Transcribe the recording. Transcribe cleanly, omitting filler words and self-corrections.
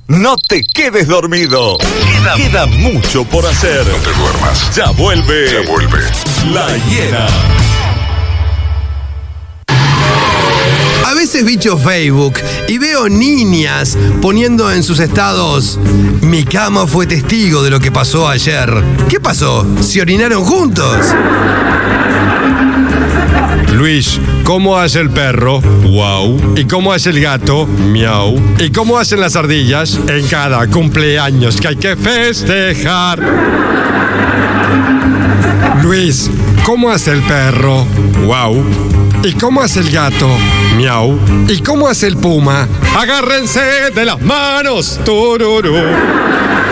No te quedes dormido. Queda mucho por hacer. No te duermas. Ya vuelve. La Hiena. A veces bicho Facebook y veo niñas poniendo en sus estados: mi cama fue testigo de lo que pasó ayer. ¿Qué pasó? ¿Se orinaron juntos? Luis, ¿cómo hace el perro? Wow. ¿Y cómo hace el gato? Miau. ¿Y cómo hacen las ardillas? En cada cumpleaños que hay que festejar. Luis, ¿cómo hace el perro? Wow. ¿Y cómo hace el gato? Miau. ¿Y cómo hace el puma? Agárrense de las manos. Tururú.